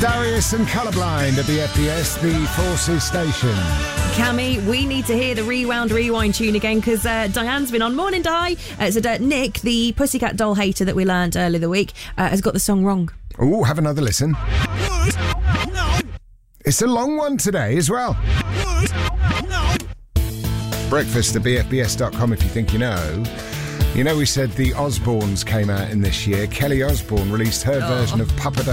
Darius and Colourblind at the FBS, the Forces station. Cammy, we need to hear the rewind tune again because Diane's been on. Morning, Di. So Nick, the Pussycat Doll hater that we learned earlier the week, has got the song wrong. Oh, have another listen. It's a long one today as well. Breakfast at bfbs.com if you think you know. You know, we said the Osbournes came out in this year. Kelly Osbourne released her version of Papa Don't